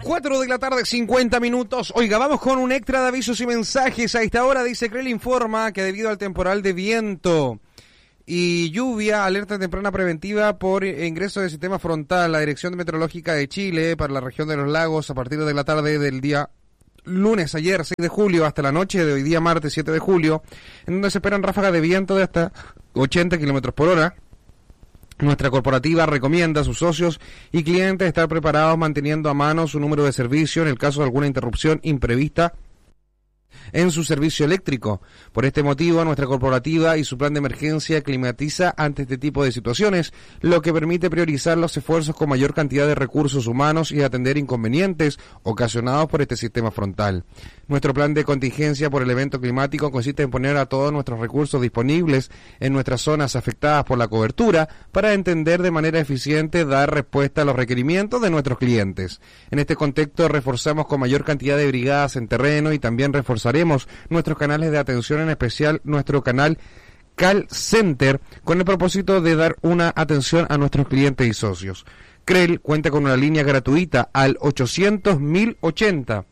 4 de la tarde, 50 minutos. Oiga, vamos con un extra de avisos y mensajes. A esta hora dice CREL informa que debido al temporal de viento y lluvia, alerta temprana preventiva por ingreso de sistema frontal. La Dirección Meteorológica de Chile para la región de los lagos a partir de la tarde del día lunes, ayer 6 de julio, hasta la noche de hoy día martes 7 de julio, en donde se esperan ráfagas de viento de hasta 80 kilómetros por hora. Nuestra corporativa recomienda a sus socios y clientes estar preparados manteniendo a mano su número de servicio en el caso de alguna interrupción imprevista en su servicio eléctrico. Por este motivo, nuestra corporativa y su plan de emergencia climatiza ante este tipo de situaciones, lo que permite priorizar los esfuerzos con mayor cantidad de recursos humanos y atender inconvenientes ocasionados por este sistema frontal. Nuestro plan de contingencia por el evento climático consiste en poner a todos nuestros recursos disponibles en nuestras zonas afectadas por la cobertura para entender de manera eficiente dar respuesta a los requerimientos de nuestros clientes. En este contexto, reforzamos con mayor cantidad de brigadas en terreno y también reforzaremos nuestros canales de atención, en especial nuestro canal Call Center, con el propósito de dar una atención a nuestros clientes y socios. CREL cuenta con una línea gratuita al 800.080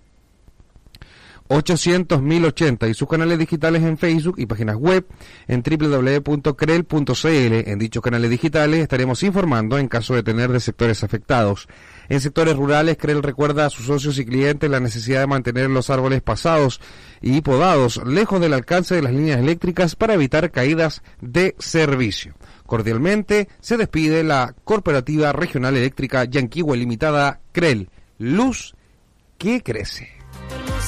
y sus canales digitales en Facebook y páginas web en www.crel.cl. En dichos canales digitales estaremos informando en caso de tener de sectores afectados. En sectores rurales, CREL recuerda a sus socios y clientes la necesidad de mantener los árboles pasados y podados lejos del alcance de las líneas eléctricas para evitar caídas de servicio. Cordialmente se despide la Corporativa Regional Eléctrica Yanquihue Limitada, CREL, luz que crece.